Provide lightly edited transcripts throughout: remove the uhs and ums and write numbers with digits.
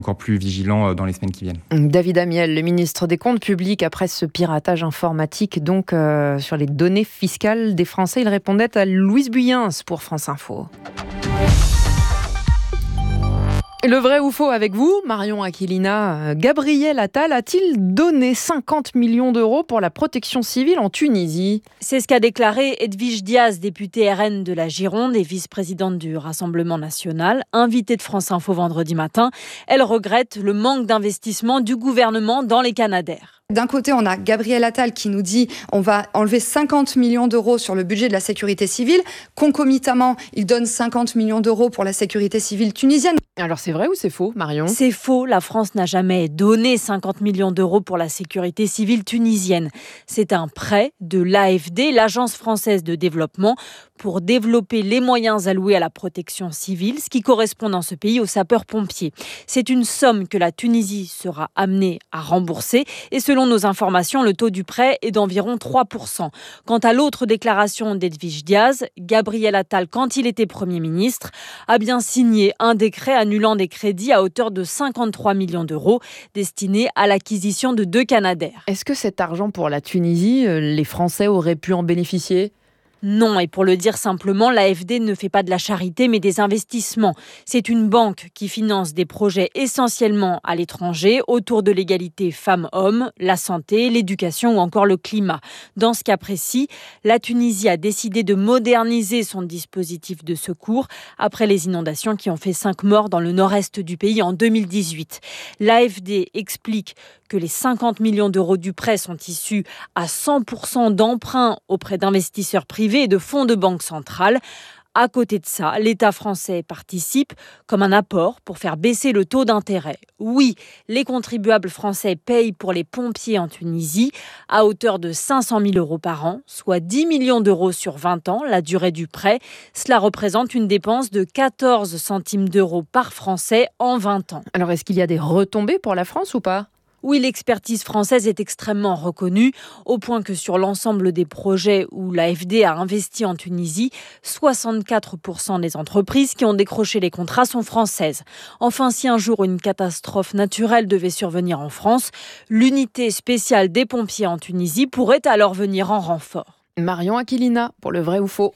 Encore plus vigilants dans les semaines qui viennent. David Amiel, le ministre des Comptes publics, après ce piratage informatique donc sur les données fiscales des Français. Il répondait à Louise Buyens pour France Info. Le vrai ou faux avec vous, Marion Aquilina. Gabriel Attal a-t-il donné 50 millions d'euros pour la protection civile en Tunisie ? C'est ce qu'a déclaré Edwige Diaz, députée RN de la Gironde et vice-présidente du Rassemblement national, invitée de France Info vendredi matin. Elle regrette le manque d'investissement du gouvernement dans les Canadair. D'un côté, on a Gabriel Attal qui nous dit on va enlever 50 millions d'euros sur le budget de la sécurité civile. Concomitamment, il donne 50 millions d'euros pour la sécurité civile tunisienne. Alors c'est vrai ou c'est faux, Marion ? C'est faux, la France n'a jamais donné 50 millions d'euros pour la sécurité civile tunisienne. C'est un prêt de l'AFD, l'Agence française de développement, pour développer les moyens alloués à la protection civile, ce qui correspond dans ce pays aux sapeurs-pompiers. C'est une somme que la Tunisie sera amenée à rembourser et selon nos informations, le taux du prêt est d'environ 3%. Quant à l'autre déclaration d'Edwige Diaz, Gabriel Attal, quand il était Premier ministre, a bien signé un décret annulant des crédits à hauteur de 53 millions d'euros destinés à l'acquisition de 2 Canadair. Est-ce que cet argent pour la Tunisie, les Français auraient pu en bénéficier ? Non, et pour le dire simplement, l'AFD ne fait pas de la charité mais des investissements. C'est une banque qui finance des projets essentiellement à l'étranger autour de l'égalité femmes-hommes, la santé, l'éducation ou encore le climat. Dans ce cas précis, la Tunisie a décidé de moderniser son dispositif de secours après les inondations qui ont fait 5 morts dans le nord-est du pays en 2018. L'AFD explique que les 50 millions d'euros du prêt sont issus à 100% d'emprunts auprès d'investisseurs privés et de fonds de banque centrale. À côté de ça, l'État français participe comme un apport pour faire baisser le taux d'intérêt. Oui, les contribuables français payent pour les pompiers en Tunisie à hauteur de 500 000 euros par an, soit 10 millions d'euros sur 20 ans, la durée du prêt. Cela représente une dépense de 14 centimes d'euros par Français en 20 ans. Alors est-ce qu'il y a des retombées pour la France ou pas ? Oui, l'expertise française est extrêmement reconnue, au point que sur l'ensemble des projets où l'AFD a investi en Tunisie, 64% des entreprises qui ont décroché les contrats sont françaises. Enfin, si un jour une catastrophe naturelle devait survenir en France, l'unité spéciale des pompiers en Tunisie pourrait alors venir en renfort. Marion Aquilina, pour le vrai ou faux.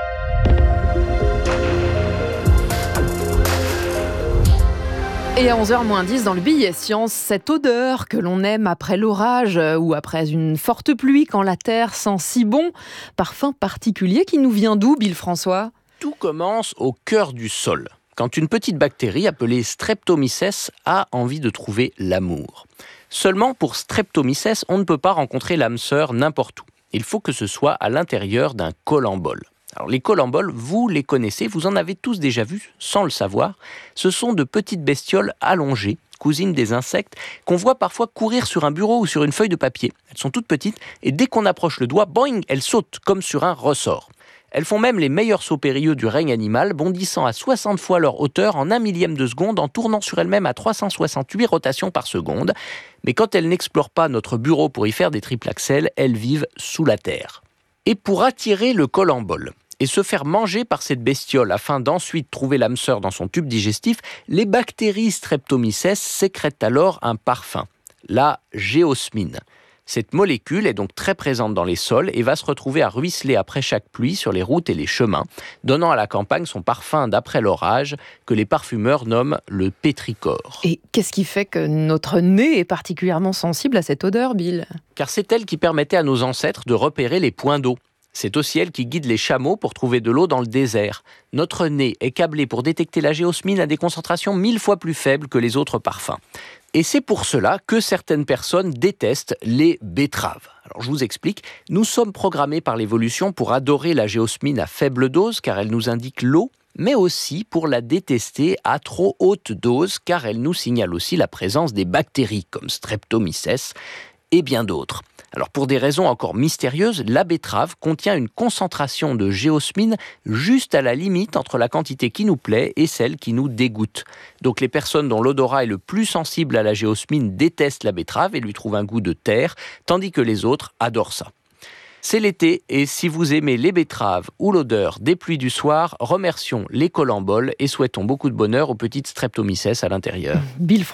Et à 11h-10 dans le billet science, cette odeur que l'on aime après l'orage ou après une forte pluie quand la terre sent si bon, parfum particulier qui nous vient d'où, Bill François ? Tout commence au cœur du sol, quand une petite bactérie appelée Streptomyces a envie de trouver l'amour. Seulement pour Streptomyces, on ne peut pas rencontrer l'âme sœur n'importe où. Il faut que ce soit à l'intérieur d'un collembolle. Alors les collembolles, vous les connaissez, vous en avez tous déjà vus, sans le savoir. Ce sont de petites bestioles allongées, cousines des insectes, qu'on voit parfois courir sur un bureau ou sur une feuille de papier. Elles sont toutes petites et dès qu'on approche le doigt, boing, elles sautent comme sur un ressort. Elles font même les meilleurs sauts périlleux du règne animal, bondissant à 60 fois leur hauteur en 1/1000 de seconde, en tournant sur elles-mêmes à 368 rotations par seconde. Mais quand elles n'explorent pas notre bureau pour y faire des triple axels, elles vivent sous la terre. Et pour attirer le collembolle et se faire manger par cette bestiole afin d'ensuite trouver l'âme sœur dans son tube digestif, les bactéries Streptomyces sécrètent alors un parfum, la géosmine. Cette molécule est donc très présente dans les sols et va se retrouver à ruisseler après chaque pluie sur les routes et les chemins, donnant à la campagne son parfum d'après l'orage que les parfumeurs nomment le pétrichor. Et qu'est-ce qui fait que notre nez est particulièrement sensible à cette odeur, Bill ? Car c'est elle qui permettait à nos ancêtres de repérer les points d'eau. C'est aussi elle qui guide les chameaux pour trouver de l'eau dans le désert. Notre nez est câblé pour détecter la géosmine à des concentrations 1000 fois plus faibles que les autres parfums. Et c'est pour cela que certaines personnes détestent les betteraves. Alors je vous explique, nous sommes programmés par l'évolution pour adorer la géosmine à faible dose car elle nous indique l'eau, mais aussi pour la détester à trop haute dose car elle nous signale aussi la présence des bactéries comme Streptomyces et bien d'autres. Alors pour des raisons encore mystérieuses, la betterave contient une concentration de géosmine juste à la limite entre la quantité qui nous plaît et celle qui nous dégoûte. Donc les personnes dont l'odorat est le plus sensible à la géosmine détestent la betterave et lui trouvent un goût de terre, tandis que les autres adorent ça. C'est l'été et si vous aimez les betteraves ou l'odeur des pluies du soir, remercions les collembolles et souhaitons beaucoup de bonheur aux petites Streptomyces à l'intérieur. Bill